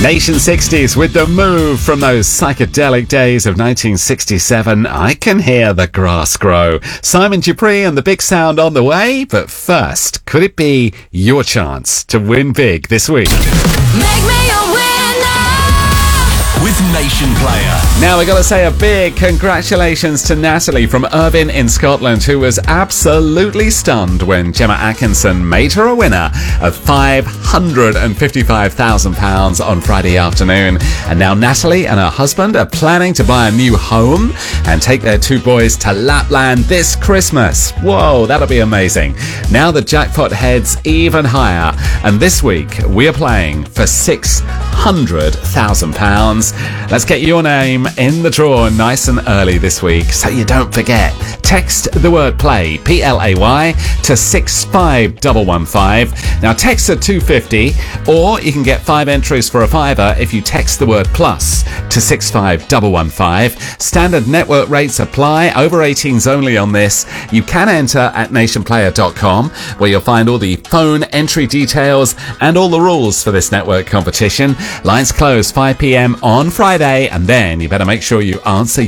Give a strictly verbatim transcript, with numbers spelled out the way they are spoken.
Nation sixties with the move from those psychedelic days of nineteen sixty-seven. I can hear the grass grow. Simon Dupree and the big sound on the way. But first, could it be your chance to win big this week? Make me a winner with Nation Player. Now we got to say a big congratulations to Natalie from Irvine in Scotland, who was absolutely stunned when Gemma Atkinson made her a winner of five hundred fifty-five thousand pounds on Friday afternoon. And now Natalie and her husband are planning to buy a new home and take their two boys to Lapland this Christmas. Whoa, that'll be amazing. Now the jackpot heads even higher, and this week we are playing for six hundred thousand pounds. Let's get your name in the draw nice and early this week so you don't forget. Text the word play, P L A Y, to six five one one five. Now text at two fifty, or you can get five entries for a fiver if you text the word plus to six five one one five. Standard network rates apply, over eighteens only on this. You can enter at nation player dot com, where you'll find all the phone entry details and all the rules for this network competition. Lines close five p.m. on Friday, and then you better make sure you answer